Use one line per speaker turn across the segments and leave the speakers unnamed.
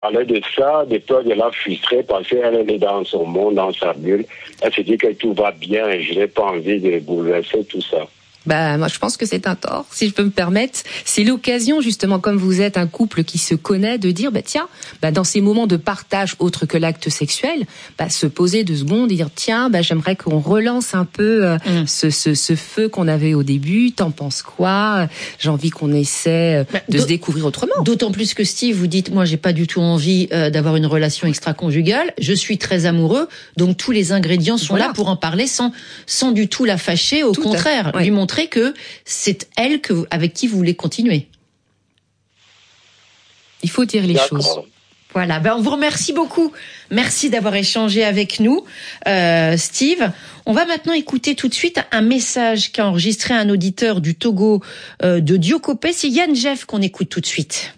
parlait de ça, des peurs de la frustrer parce qu'elle est dans son monde, dans sa bulle. Elle se dit que tout va bien et je n'ai pas envie de bouleverser tout ça.
Moi, je pense que c'est un tort, si je peux me permettre. C'est l'occasion, justement, comme vous êtes un couple qui se connaît, de dire, dans ces moments de partage autres que l'acte sexuel, se poser 2 secondes et dire, j'aimerais qu'on relance un peu ce feu qu'on avait au début. T'en penses quoi? J'ai envie qu'on essaie de se découvrir autrement.
D'autant plus que Steve, vous dites, moi, j'ai pas du tout envie d'avoir une relation extra-conjugale. Je suis très amoureux, donc tous les ingrédients sont là pour en parler sans du tout la fâcher. Au contraire, lui montrer que c'est elle avec qui vous voulez continuer.
Il faut dire les choses.
Voilà, on vous remercie beaucoup. Merci d'avoir échangé avec nous, Steve. On va maintenant écouter tout de suite un message qu'a enregistré un auditeur du Togo de Diokopé. C'est Yann Jeff qu'on écoute tout de suite.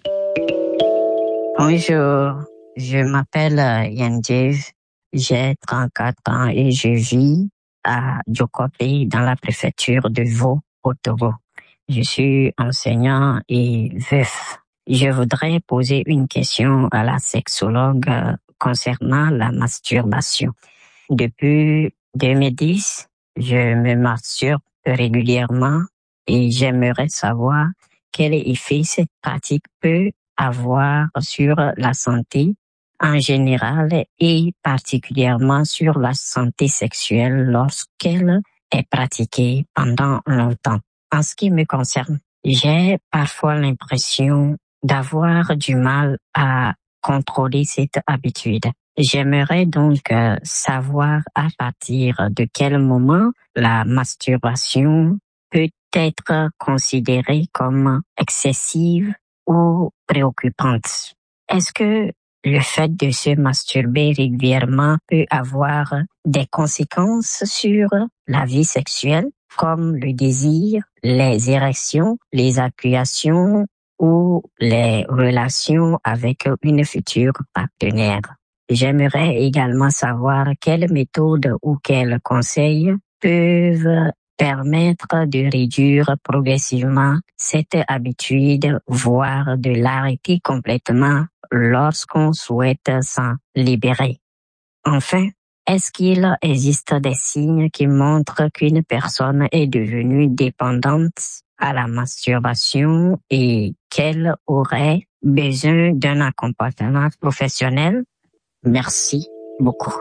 Bonjour, je m'appelle Yann Jeff, j'ai 34 ans et je vis à Diokopé, dans la préfecture de Vaud, au Togo. Je suis enseignant et veuf. Je voudrais poser une question à la sexologue concernant la masturbation. Depuis 2010, je me masturbe régulièrement et j'aimerais savoir quel effet cette pratique peut avoir sur la santé en général et particulièrement sur la santé sexuelle lorsqu'elle est pratiquée pendant longtemps. En ce qui me concerne, j'ai parfois l'impression d'avoir du mal à contrôler cette habitude. J'aimerais donc savoir à partir de quel moment la masturbation peut être considérée comme excessive ou préoccupante. Est-ce que le fait de se masturber régulièrement peut avoir des conséquences sur la vie sexuelle, comme le désir, les érections, les éjaculations ou les relations avec une future partenaire? J'aimerais également savoir quelles méthodes ou quels conseils peuvent permettre de réduire progressivement cette habitude, voire de l'arrêter complètement lorsqu'on souhaite s'en libérer. Enfin, est-ce qu'il existe des signes qui montrent qu'une personne est devenue dépendante à la masturbation et qu'elle aurait besoin d'un accompagnement professionnel? Merci beaucoup.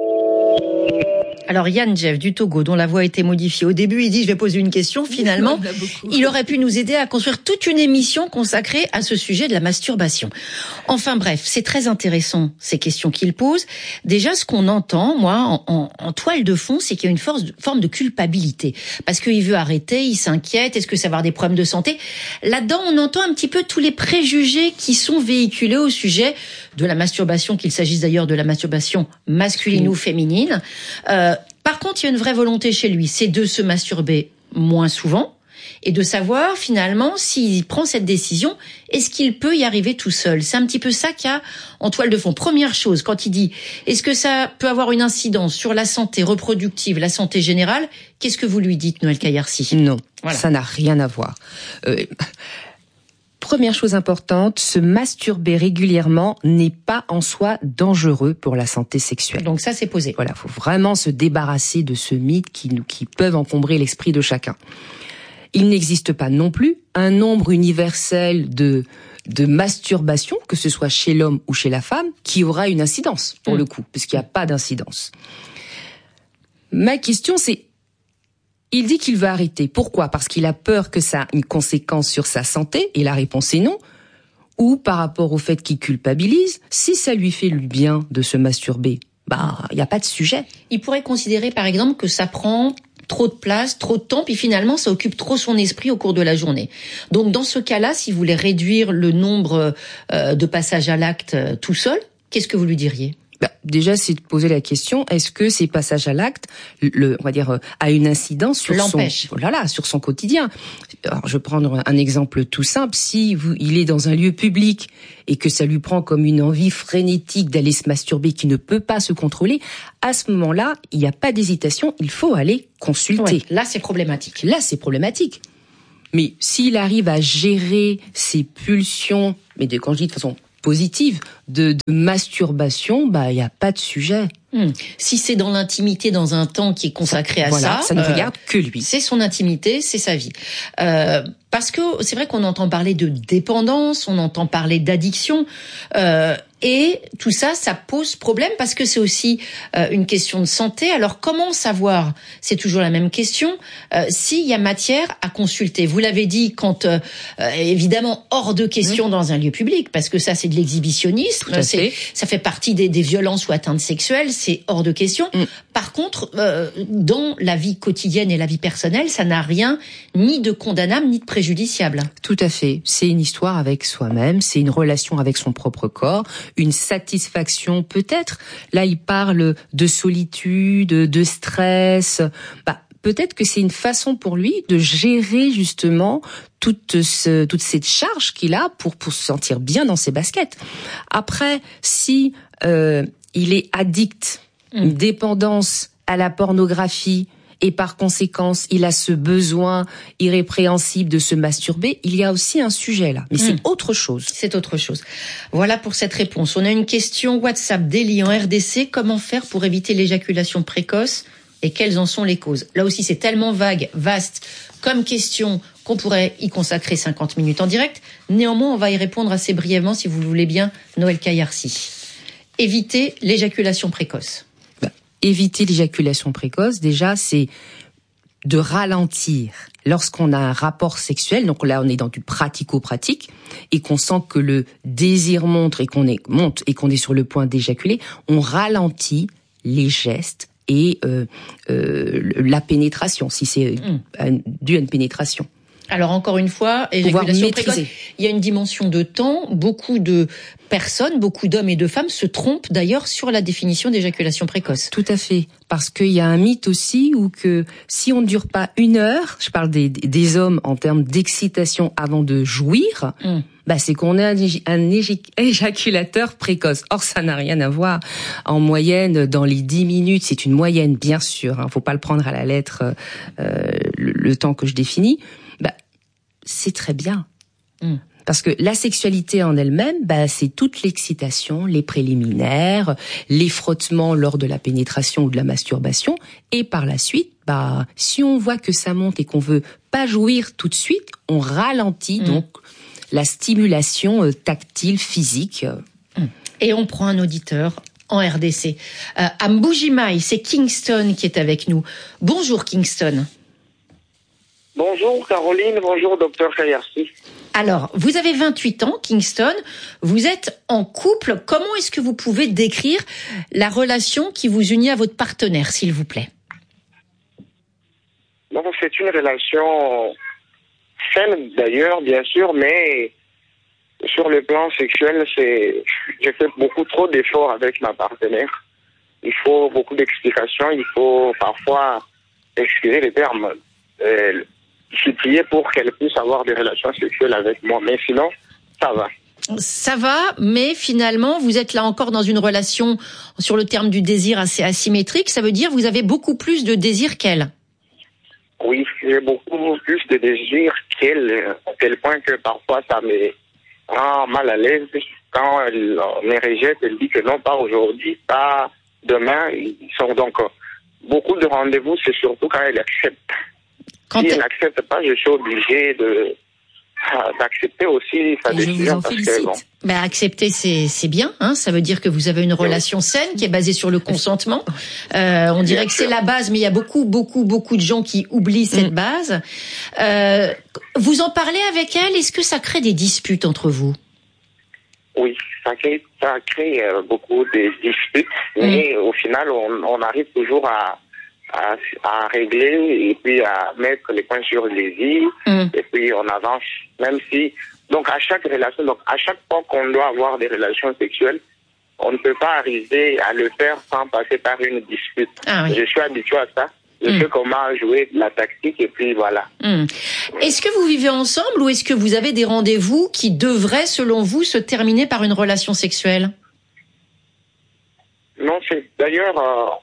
Alors Yann Jeff du Togo, dont la voix a été modifiée. Au début, il dit « je vais poser une question ». Finalement, il aurait pu nous aider à construire toute une émission consacrée à ce sujet de la masturbation. Enfin bref, c'est très intéressant ces questions qu'il pose. Déjà, ce qu'on entend, moi, en toile de fond, c'est qu'il y a une forme de culpabilité. Parce qu'il veut arrêter, il s'inquiète, est-ce que ça va avoir des problèmes de santé? Là-dedans, on entend un petit peu tous les préjugés qui sont véhiculés au sujet de la masturbation, qu'il s'agisse d'ailleurs de la masturbation masculine ou féminine. Par contre, il y a une vraie volonté chez lui, c'est de se masturber moins souvent et de savoir finalement s'il prend cette décision, est-ce qu'il peut y arriver tout seul? C'est un petit peu ça qu'il y a en toile de fond. Première chose, quand il dit est-ce que ça peut avoir une incidence sur la santé reproductive, la santé générale, qu'est-ce que vous lui dites, Noël Kayarsi?
Non, ça n'a rien à voir. Première chose importante, se masturber régulièrement n'est pas en soi dangereux pour la santé sexuelle.
Donc ça, c'est posé.
Voilà, faut vraiment se débarrasser de ce mythe qui peuvent encombrer l'esprit de chacun. Il n'existe pas non plus un nombre universel de masturbation, que ce soit chez l'homme ou chez la femme, qui aura une incidence, pour le coup, puisqu'il n'y a pas d'incidence. Ma question, c'est, il dit qu'il va arrêter. Pourquoi? Parce qu'il a peur que ça ait une conséquence sur sa santé, et la réponse est non. Ou par rapport au fait qu'il culpabilise, si ça lui fait du bien de se masturber, il n'y a pas de sujet.
Il pourrait considérer, par exemple, que ça prend trop de place, trop de temps, puis finalement, ça occupe trop son esprit au cours de la journée. Donc, dans ce cas-là, si vous voulez réduire le nombre de passages à l'acte tout seul, qu'est-ce que vous lui diriez?
Déjà, c'est de poser la question, est-ce que ces passages à l'acte, on va dire, a une incidence sur sur son quotidien? Alors, je vais prendre un exemple tout simple. Si il est dans un lieu public et que ça lui prend comme une envie frénétique d'aller se masturber, qu'il ne peut pas se contrôler, à ce moment-là, il n'y a pas d'hésitation, il faut aller consulter.
Ouais, là, c'est problématique.
Mais s'il arrive à gérer ses pulsions, mais quand je dis de façon positive, de masturbation, il n'y a pas de sujet.
Si c'est dans l'intimité, dans un temps qui est consacré à
ça ne regarde que lui.
C'est son intimité, c'est sa vie. Parce que c'est vrai qu'on entend parler de dépendance, on entend parler d'addiction, et tout ça, ça pose problème parce que c'est aussi une question de santé. Alors comment savoir, c'est toujours la même question, s'il y a matière à consulter. Vous l'avez dit, quand évidemment hors de question dans un lieu public, parce que ça c'est de l'exhibitionnisme, ça fait partie des violences ou atteintes sexuelles, c'est hors de question. Par contre, dans la vie quotidienne et la vie personnelle, ça n'a rien ni de condamnable ni de préjudiciable.
Tout à fait. C'est une histoire avec soi-même, c'est une relation avec son propre corps, une satisfaction peut-être. Là, il parle de solitude, de stress. Peut-être que c'est une façon pour lui de gérer justement toute cette charge qu'il a pour se sentir bien dans ses baskets. Après, si il est addict, une dépendance à la pornographie, et par conséquence, il a ce besoin irrépréhensible de se masturber, il y a aussi un sujet là. Mais c'est autre chose.
C'est autre chose. Voilà pour cette réponse. On a une question WhatsApp d'Eli en RDC. Comment faire pour éviter l'éjaculation précoce et quelles en sont les causes? Là aussi, c'est tellement vague, vaste comme question qu'on pourrait y consacrer 50 minutes en direct. Néanmoins, on va y répondre assez brièvement, si vous le voulez bien, Noël Kayarsi. Éviter l'éjaculation précoce.
Éviter l'éjaculation précoce, déjà, c'est de ralentir lorsqu'on a un rapport sexuel. Donc là, on est dans du pratico-pratique et qu'on sent que le désir monte et qu'on est sur le point d'éjaculer. On ralentit les gestes et la pénétration, si c'est dû à une pénétration.
Alors encore une fois, éjaculation précoce, il y a une dimension de temps. Beaucoup de personnes, beaucoup d'hommes et de femmes se trompent d'ailleurs sur la définition d'éjaculation précoce.
Tout à fait, parce qu'il y a un mythe aussi où que si on ne dure pas 1 heure, je parle des hommes en termes d'excitation avant de jouir, c'est qu'on est un éjaculateur précoce. Or, ça n'a rien à voir. En moyenne, dans les 10 minutes, c'est une moyenne, bien sûr. Faut pas le prendre à la lettre, le temps que je définis. C'est très bien. Parce que la sexualité en elle-même, c'est toute l'excitation, les préliminaires, les frottements lors de la pénétration ou de la masturbation. Et par la suite, si on voit que ça monte et qu'on veut pas jouir tout de suite, on ralentit donc la stimulation tactile, physique.
Et on prend un auditeur en RDC. À Mbujimaï, c'est Kingston qui est avec nous. Bonjour Kingston.
Bonjour Caroline, bonjour Dr Kayarsi.
Alors, vous avez 28 ans, Kingston, vous êtes en couple. Comment est-ce que vous pouvez décrire la relation qui vous unit à votre partenaire, s'il vous plaît?
Donc, c'est une relation saine d'ailleurs, bien sûr, mais sur le plan sexuel, j'ai fait beaucoup trop d'efforts avec ma partenaire. Il faut beaucoup d'explications, il faut parfois, excusez les termes, supplier pour qu'elle puisse avoir des relations sexuelles avec moi. Mais sinon, ça va.
Ça va, mais finalement, vous êtes là encore dans une relation, sur le terme du désir, assez asymétrique. Ça veut dire que vous avez beaucoup plus de désir qu'elle.
Oui, j'ai beaucoup plus de désir qu'elle, à tel point que parfois ça me rend mal à l'aise. Quand elle me rejette, elle dit que non, pas aujourd'hui, pas demain. Ils sont donc beaucoup de rendez-vous, c'est surtout quand elle accepte. Si elle n'accepte pas, je suis obligé d'accepter aussi sa décision.
Parce que, bon.
Accepter, c'est bien. Ça veut dire que vous avez une relation saine qui est basée sur le consentement. On dirait que c'est la base, mais il y a beaucoup de gens qui oublient cette base. Vous en parlez avec elle? Est-ce que ça crée des disputes entre vous?
Oui, ça crée beaucoup de disputes, mais au final, on arrive toujours à régler et puis à mettre les points sur les i et puis on avance, même si donc à chaque relation, donc à chaque fois qu'on doit avoir des relations sexuelles, on ne peut pas arriver à le faire sans passer par une dispute. Je suis habitué à ça. Je sais comment jouer la tactique et puis voilà.
Est-ce que vous vivez ensemble ou est-ce que vous avez des rendez-vous qui devraient, selon vous, se terminer par une relation sexuelle?
Non, c'est d'ailleurs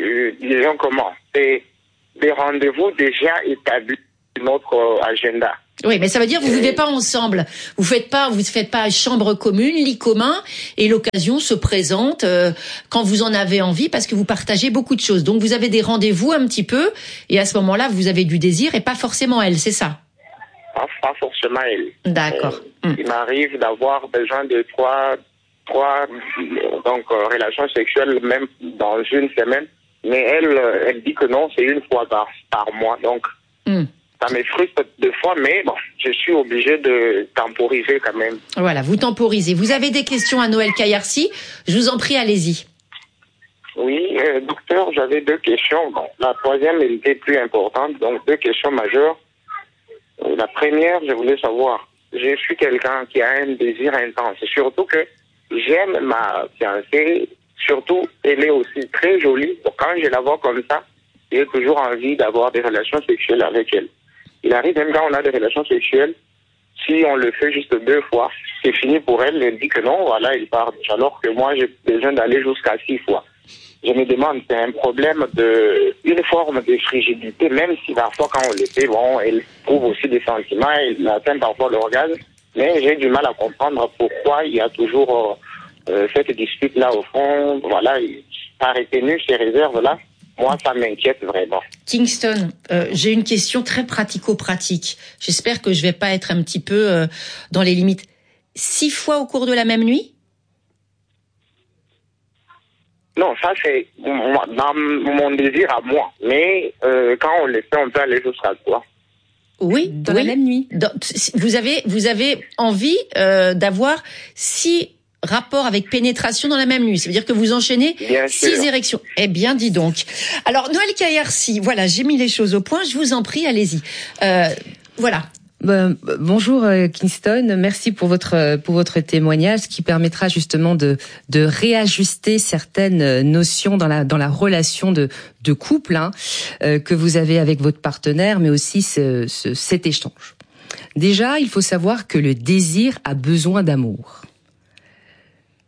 disons comment, c'est des rendez-vous déjà établis sur notre agenda.
Oui, mais ça veut dire que vous vivez pas ensemble. Vous faites pas chambre commune, lit commun, et l'occasion se présente quand vous en avez envie, parce que vous partagez beaucoup de choses. Donc vous avez des rendez-vous un petit peu, et à ce moment-là, vous avez du désir, et pas forcément elle, c'est ça?
Pas forcément elle.
D'accord.
Il m'arrive d'avoir besoin de trois relations sexuelles même dans une semaine, mais elle dit que non, c'est une fois par mois. Donc ça me frustre deux fois, mais bon, je suis obligé de temporiser quand même.
Voilà, vous temporisez. Vous avez des questions à Noël Kayarsi? Je vous en prie, allez-y.
Oui, docteur, j'avais deux questions. Bon, la troisième, elle était plus importante, donc deux questions majeures. La première, je voulais savoir, je suis quelqu'un qui a un désir intense, surtout que j'aime ma fiancée, surtout elle est aussi très jolie, donc quand je la vois comme ça, j'ai toujours envie d'avoir des relations sexuelles avec elle. Il arrive même quand on a des relations sexuelles, si on le fait juste 2 fois, c'est fini pour elle, elle dit que non, voilà, il part, alors que moi j'ai besoin d'aller jusqu'à 6 fois. Je me demande, c'est un problème une forme de frigidité, même si parfois quand on le fait, bon, elle trouve aussi des sentiments, elle atteint parfois l'orgasme, mais j'ai du mal à comprendre pourquoi il y a toujours cette dispute-là au fond, voilà, il a retenu ces réserves-là. Moi, ça m'inquiète vraiment.
Kingston, j'ai une question très pratico-pratique. J'espère que je vais pas être un petit peu dans les limites. 6 fois au cours de la même nuit?
Non, ça c'est dans mon désir à moi. Mais quand on le fait, on peut aller jusqu'à quoi?
Oui,
dans la même nuit.
Vous avez envie d'avoir 6 rapport avec pénétration dans la même nuit. Ça veut dire que vous enchaînez 6 érections. Eh bien, dis donc. Alors, Noël Kayarsi, voilà, j'ai mis les choses au point. Je vous en prie, allez-y. Voilà.
Bonjour Kingston, merci pour votre témoignage qui permettra justement de réajuster certaines notions dans la relation de couple que vous avez avec votre partenaire, mais aussi cet échange. Déjà, il faut savoir que le désir a besoin d'amour. D'accord ?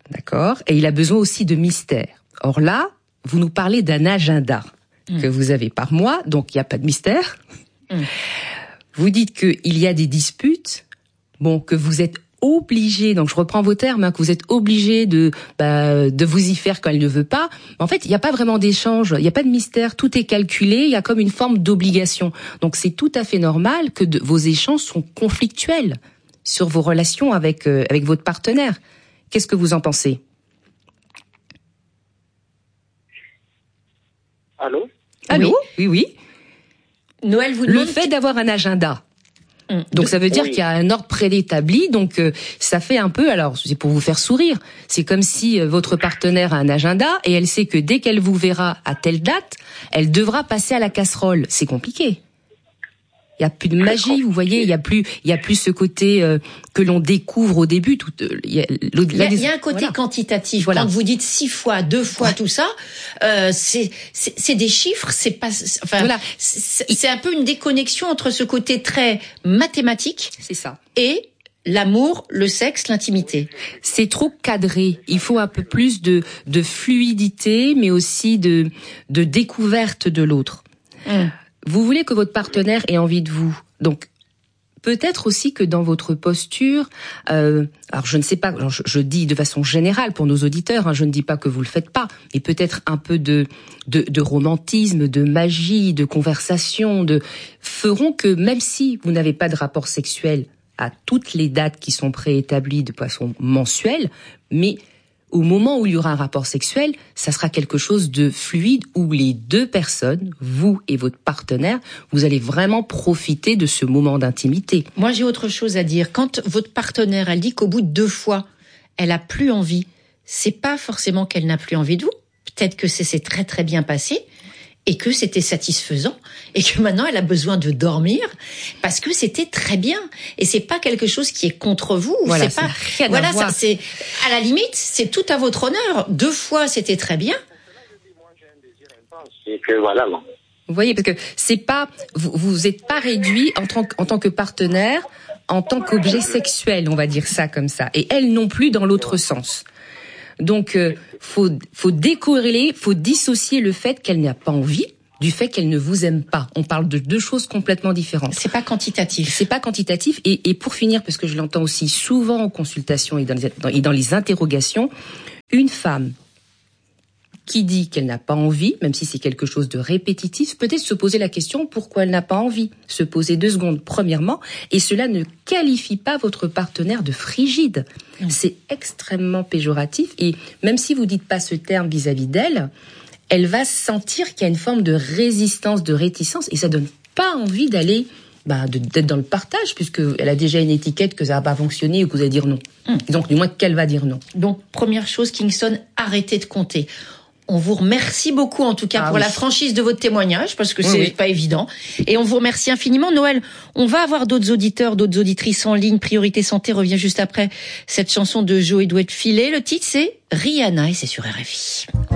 Et il a besoin aussi de mystère. Or là, vous nous parlez d'un agenda que vous avez par mois, donc il n'y a pas de mystère. Vous dites qu'il y a des disputes, que vous êtes obligé, donc je reprends vos termes, que vous êtes obligé de vous y faire quand elle ne veut pas. En fait, il n'y a pas vraiment d'échange, il n'y a pas de mystère, tout est calculé, il y a comme une forme d'obligation. Donc c'est tout à fait normal que vos échanges sont conflictuels sur vos relations avec votre partenaire. Qu'est-ce que vous en pensez ?
Allô ?
Allô ? Oui.
Noël, vous
le fait d'avoir un agenda. Donc ça veut dire qu'il y a un ordre préétabli, donc ça fait un peu, alors c'est pour vous faire sourire, c'est comme si votre partenaire a un agenda et elle sait que dès qu'elle vous verra à telle date, elle devra passer à la casserole. C'est compliqué. Il y a plus de magie, vous voyez, il y a plus ce côté que l'on découvre au début. Il y a
un côté quantitatif. Voilà. Quand vous dites 6 fois, 2 fois, tout ça, c'est des chiffres. C'est pas. Enfin, c'est un peu une déconnexion entre ce côté très mathématique.
C'est ça.
Et l'amour, le sexe, l'intimité.
C'est trop cadré. Il faut un peu plus de fluidité, mais aussi de découverte de l'autre. Vous voulez que votre partenaire ait envie de vous. Donc, peut-être aussi que dans votre posture, alors je ne sais pas, je dis de façon générale pour nos auditeurs, je ne dis pas que vous le faites pas, mais peut-être un peu de romantisme, de magie, de conversation, feront que même si vous n'avez pas de rapport sexuel à toutes les dates qui sont préétablies de façon mensuelle, mais au moment où il y aura un rapport sexuel, ça sera quelque chose de fluide où les 2 personnes, vous et votre partenaire, vous allez vraiment profiter de ce moment d'intimité.
Moi, j'ai autre chose à dire. Quand votre partenaire, elle dit qu'au bout de 2 fois, elle a plus envie, c'est pas forcément qu'elle n'a plus envie de vous. Peut-être que c'est très très bien passé et que c'était satisfaisant et que maintenant elle a besoin de dormir parce que c'était très bien et c'est pas quelque chose qui est contre vous.
Voilà,
c'est pas ça, c'est à la limite c'est tout à votre honneur. 2 fois c'était très bien.
Et que voilà.
Vous voyez, parce que c'est pas vous êtes pas réduit en tant que partenaire, en tant qu'objet sexuel, on va dire ça comme ça, et elle non plus dans l'autre sens. Donc faut décorréler, faut dissocier le fait qu'elle n'a pas envie du fait qu'elle ne vous aime pas. On parle de deux choses complètement différentes.
C'est pas quantitatif.
C'est pas quantitatif. Et pour finir, parce que je l'entends aussi souvent en consultation et dans les interrogations, une femme qui dit qu'elle n'a pas envie, même si c'est quelque chose de répétitif, peut-être se poser la question pourquoi elle n'a pas envie. Se poser 2 secondes, premièrement, et cela ne qualifie pas votre partenaire de frigide. C'est extrêmement péjoratif, et même si vous dites pas ce terme vis-à-vis d'elle, elle va sentir qu'il y a une forme de résistance, de réticence, et ça donne pas envie d'aller d'être dans le partage, puisqu'elle a déjà une étiquette que ça va pas fonctionner ou que vous allez dire non. Donc, du moins qu'elle va dire non.
Donc, première chose, Kingston, arrêtez de compter. On vous remercie beaucoup, en tout cas, pour la franchise de votre témoignage, parce que c'est pas évident. Et on vous remercie infiniment. Noël, on va avoir d'autres auditeurs, d'autres auditrices en ligne. Priorité Santé revient juste après cette chanson de Joey Douet-Filet. Le titre, c'est Rihanna, et c'est sur RFI.